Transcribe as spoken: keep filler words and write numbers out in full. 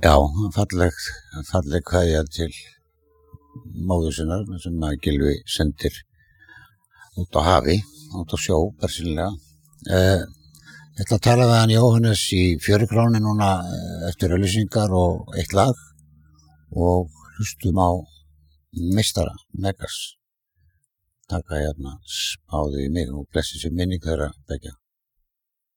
Já, falleg, falleg kveðja til móður sinnar sem að Gylfi sendir út á hafi, út á sjó, persónulega. Eh, ég ætla að tala við hann Jóhannes í Fjörukráni núna eftir auglýsingar og eitt lag og hlustum á meistara, Megas, taka hérna spáðu í mig og blessi sér minning þeirra beggja.